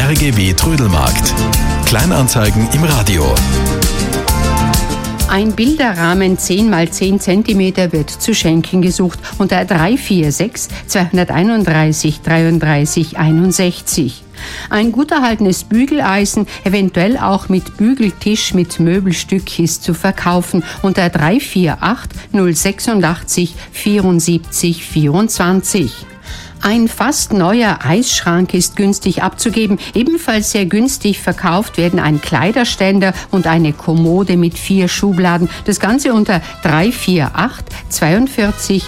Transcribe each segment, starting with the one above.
RGW Trödelmarkt. Kleinanzeigen im Radio. Ein Bilderrahmen 10 x 10 cm wird zu schenken gesucht unter 346 231 33 61. Ein gut erhaltenes Bügeleisen, eventuell auch mit Bügeltisch mit Möbelstück, ist zu verkaufen unter 348 086 74 24. Ein fast neuer Eisschrank ist günstig abzugeben. Ebenfalls sehr günstig verkauft werden ein Kleiderständer und eine Kommode mit 4 Schubladen. Das Ganze unter 348 42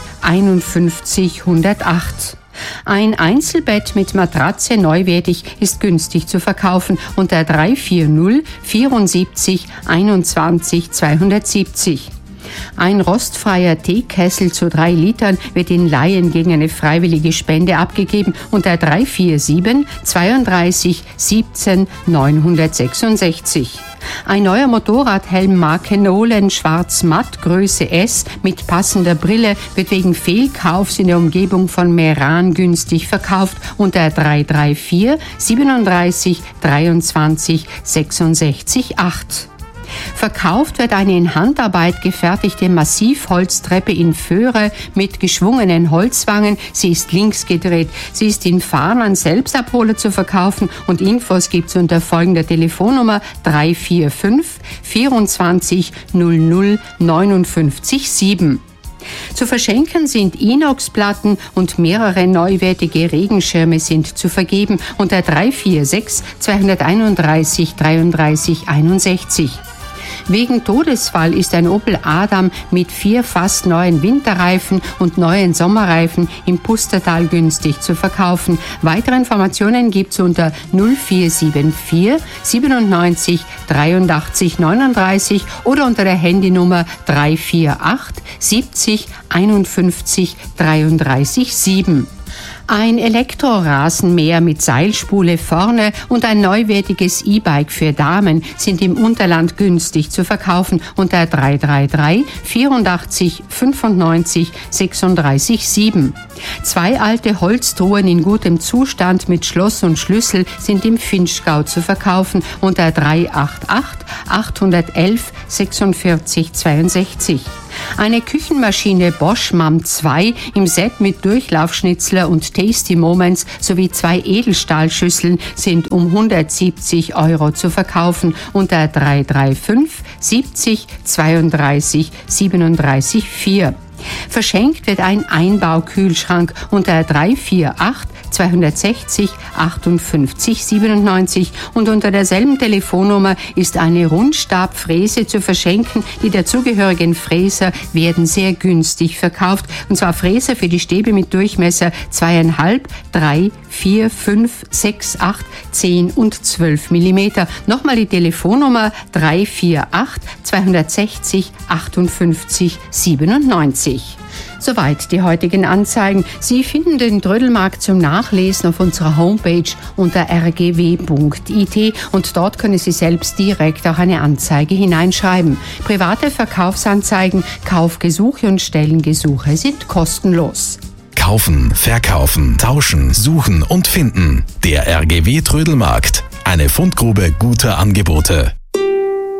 51 108. Ein Einzelbett mit Matratze neuwertig ist günstig zu verkaufen unter 340 74 21 270. Ein rostfreier Teekessel zu 3 Litern wird in Laien gegen eine freiwillige Spende abgegeben unter 347 32 17 966. Ein neuer Motorradhelm Marke Nolan schwarz-matt Größe S mit passender Brille wird wegen Fehlkaufs in der Umgebung von Meran günstig verkauft unter 334 37 23 66 8. Verkauft wird eine in Handarbeit gefertigte Massivholztreppe in Föhre mit geschwungenen Holzwangen. Sie ist links gedreht. Sie ist in Farn an Selbstabholer zu verkaufen und Infos gibt's unter folgender Telefonnummer 345 24 00 59 7. Zu verschenken sind Inoxplatten und mehrere neuwertige Regenschirme sind zu vergeben unter 346 231 33 61. Wegen Todesfall ist ein Opel Adam mit 4 fast neuen Winterreifen und neuen Sommerreifen im Pustertal günstig zu verkaufen. Weitere Informationen gibt's unter 0474 97 83 39 oder unter der Handynummer 348 70 51 33 7. Ein Elektrorasenmäher mit Seilspule vorne und ein neuwertiges E-Bike für Damen sind im Unterland günstig zu verkaufen unter 333 84 95 36 7. 2 alte Holztruhen in gutem Zustand mit Schloss und Schlüssel sind im Vinschgau zu verkaufen unter 388 811 46 62. Eine Küchenmaschine Bosch MAM 2 im Set mit Durchlaufschnitzler und Tasty Moments sowie 2 Edelstahlschüsseln sind um 170 € zu verkaufen unter 335 70 32 37 4. Verschenkt wird ein Einbaukühlschrank unter 348 260 58 97 und unter derselben Telefonnummer ist eine Rundstabfräse zu verschenken. Die dazugehörigen Fräser werden sehr günstig verkauft, und zwar Fräser für die Stäbe mit Durchmesser 2,5, 3, 4, 5, 6, 8, 10 und 12 mm. Nochmal die Telefonnummer 348 260 58 97. Soweit die heutigen Anzeigen. Sie finden den Trödelmarkt zum Nachlesen auf unserer Homepage unter rgw.it und dort können Sie selbst direkt auch eine Anzeige hineinschreiben. Private Verkaufsanzeigen, Kaufgesuche und Stellengesuche sind kostenlos. Kaufen, verkaufen, tauschen, suchen und finden. Der RGW Trödelmarkt. Eine Fundgrube guter Angebote.